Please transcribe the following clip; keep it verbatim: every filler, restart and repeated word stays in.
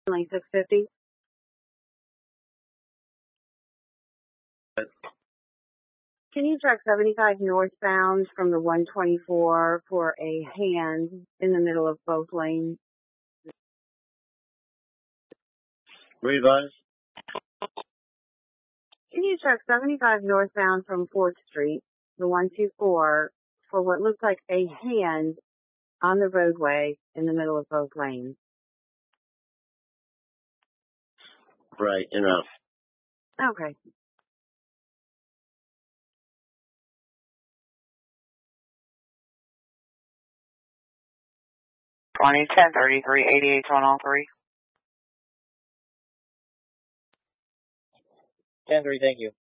Lane six fifty. Can you track seventy-five northbound from the one twenty-four for a hand in the middle of both lanes? Revise. Can you track seventy-five northbound from fourth Street, the one twenty-four, for what looks like a hand on the roadway in the middle of both lanes? Right, enough. Okay. Twenty ten thirty three eighty eight one all three. ten three, thank you.